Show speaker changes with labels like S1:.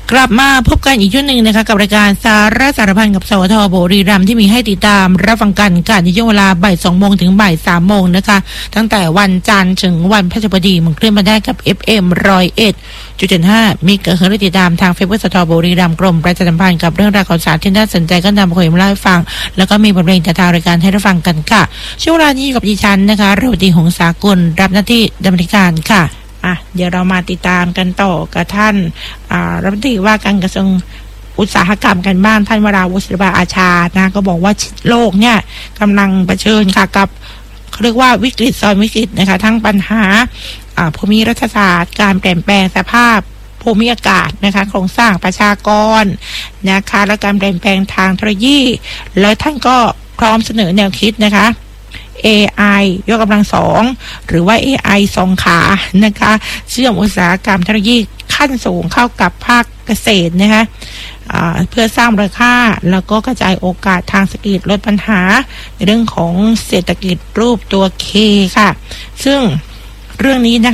S1: กลับมาพบกันอีกช่วงหนึ่งนะคะกับรายการสาระสารพันกับสวทบุรีรัมย์ที่มีให้ติดตามรับฟังกันในช่วงเวลาบ่าย2 โมงถึงบ่าย3 โมงนะคะตั้งแต่วันจันทร์ถึงวันพฤหัสบดีมันเคลื่อนมาได้กับ FM 101.75 มีเกิดขึ้นติดตามทางเฟซบุ๊กสวทบุรีรัมย์กรมประชาสัมพันธ์กับเรื่องราวข่าวสารที่น่าสนใจก็นำมาคุยมาเล่าให้ฟังแล้วก็มีบทเพลงจากทางรายการให้รับฟังกันค่ะช่วงเวลานี้อยู่กับดิฉันนะคะเรวดีหงสากลรับหน้าที่ดำเนินการค่ะเดี๋ยวเรามาติดตามกันต่อกับท่านรัฐมนตรีว่าการกระทรวงอุตสาหกรรมกันบ้านท่านวราวุฒิศิลปะอาชานะก็บอกว่าโลกเนี่ยกำลังเผชิญค่ะกับเขาเรียกว่าวิกฤตซ้อนวิกฤตนะคะทั้งปัญหาภูมิรัฐศาสตร์การเปลี่ยนแปลงสภาพภูมิอากาศนะคะโครงสร้างประชากรนะคะและการเปลี่ยนแปลงทางเทคโนโลยีแล้วท่านก็พร้อมเสนอแนวคิดนะคะ AI ยกกำลัง2หรือว่า AI 2 ขานะคะเชื่อมอุตสาหกรรมเทคโนโลยีขั้นสูงเข้ากับภาคเกษตรนะคะเพื่อสร้างมูลค่าแล้วก็กระจายโอกาสทางเศรษฐกิจลดปัญหาในเรื่องของเศรษฐกิจรูปตัว K ค่ะซึ่งเรื่องนี้นะคะ